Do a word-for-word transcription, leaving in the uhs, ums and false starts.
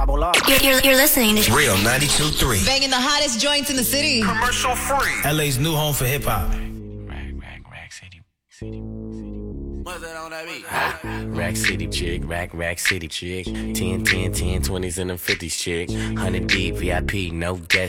You're, you're, you're listening to Real ninety-two point three. Banging the hottest joints in the city. Commercial free. L A's new home for hip hop. Rack, rack, rack city, city, city. What's that on that beat? Ah, rack city chick, rack, rack city chick. ten, ten, ten, twenties and them fifties chick. one hundred deep, V I P, no guest.